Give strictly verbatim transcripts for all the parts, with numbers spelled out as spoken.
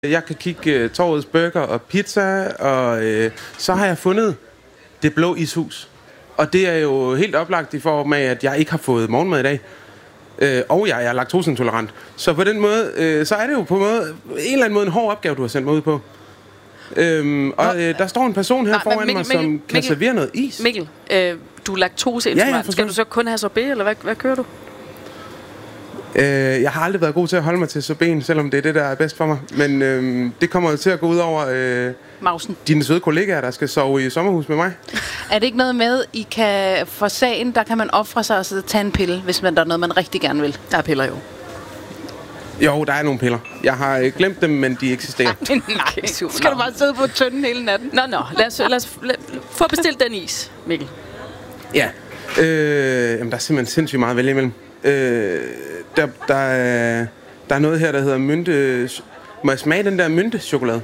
Jeg kan kigge uh, Torvets Burger og Pizza, og uh, så har jeg fundet Det Blå Ishus. Og det er jo helt oplagt i form af, at jeg ikke har fået morgenmad i dag. Uh, og jeg er laktoseintolerant. Så på den måde, uh, så er det jo på en, måde, en eller anden måde en hård opgave, du har sendt mig ud på. Um, og uh, der står en person her Nej, foran Mikkel, mig, som Mikkel, kan Mikkel, servere noget is. Mikkel, øh, du er laktoseintolerant. Ja, skal du så kun have sorbet, eller hvad, hvad kører du? Uh, jeg har aldrig været god til at holde mig til sorbeten, selvom det er det, der er bedst for mig. Men uh, det kommer til at gå ud over uh, Mausen. Dine søde kollegaer, der skal sove i sommerhus med mig. Er det ikke noget med, I kan for sagen, der kan man ofre sig og så tage en pille, hvis man, der er noget, man rigtig gerne vil? Der er piller jo. Jo, der er nogle piller. Jeg har øh, glemt dem, men de eksisterer. Nej, skal du bare sidde på tynden hele natten? Nå, nå. Lad os, lad os lad, få bestilt den is, Mikkel. Ja. Øh, jamen, der er simpelthen sindssygt meget at vælge imellem. Øh, der, der, er, der er noget her, der hedder mynte... Må jeg smage den der myntechokolade?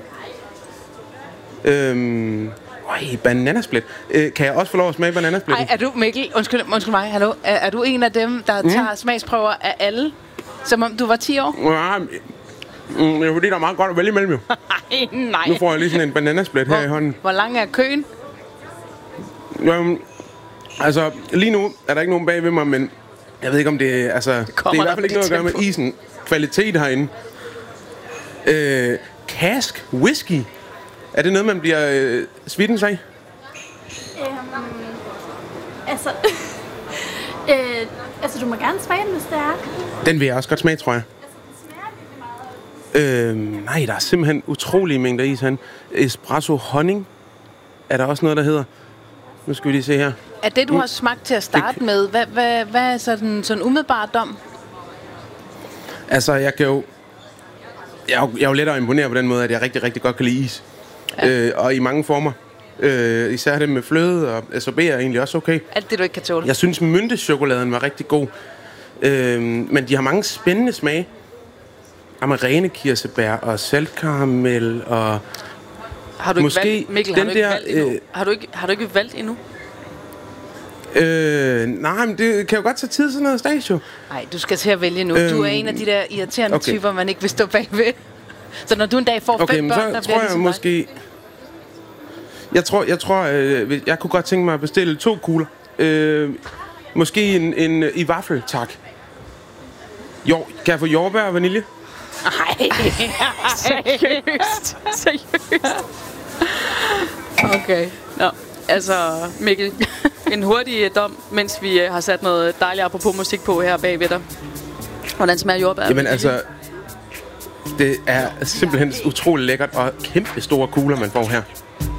Øhm... Øj, bananasplit. Øh, kan jeg også få lov at smage bananasplit? Ej, er du, Mikkel, undskyld, undskyld mig, hallo. Er, er du en af dem, der mm. tager smagsprøver af alle? Som om du var ti år? Ja, mm, det er fordi, der er meget godt at vælge imellem jo. Nej, nej. Nu får jeg lige sådan en bananasplit her i hånden. Hvor lang er køen? Jamen, altså, lige nu er der ikke nogen bag ved mig, men jeg ved ikke, om det, altså, det, det er i hvert fald ikke noget at gøre med isen. Kvalitet herinde. Øh, Cask whisky. Er det noget, man bliver øh, svitten sig? Øhm, altså... øh, altså, du må gerne smage den, hvis det er. Den vil jeg også godt smage, tror jeg. Altså, den smager Øhm, nej, der er simpelthen utrolige mængder is herinde. Espresso honning er der også noget, der hedder. Nu skal vi lige se her. Er det, du mm. har smagt til at starte det... med, hvad, hvad, hvad er sådan, sådan umiddelbart dom? Altså, jeg kan jo... Jeg er jo, jeg er jo lettere at imponere på den måde, at jeg rigtig, rigtig godt kan lide is. Ja. Øh, og i mange former. Øh, især det med fløde og sorbet er egentlig også okay. Alt det, du ikke kan tåle. Jeg synes, myntechokoladen var rigtig god. Øh, men de har mange spændende smage. Amarene kirsebær og saltkaramel og... Har du ikke måske valgt, Mikkel, den har du ikke der, valgt endnu? Øh, har, du ikke, har du ikke valgt endnu? Øh, nej, men det kan jo godt tage tid sådan noget stage, jo. Nej, du skal til at vælge nu. Øhm, du er en af de der irriterende okay. typer, man ikke vil stå bagved. Så når du en dag får okay, fem børn, der så bliver tror jeg måske... Dig. Jeg tror, jeg tror, øh, jeg kunne godt tænke mig at bestille to kugler. Øh, måske en, en i vaffel, tak. Jo, kan jeg få jordbær og vanilje? Nej, seriøst, seriøst. Okay, nå, altså Mikkel, en hurtig dom, mens vi har sat noget dejligt apropos musik på her bagved dig. Hvordan smager jordbær? Jamen altså, det er simpelthen utroligt lækkert og kæmpe store kugler, man får her.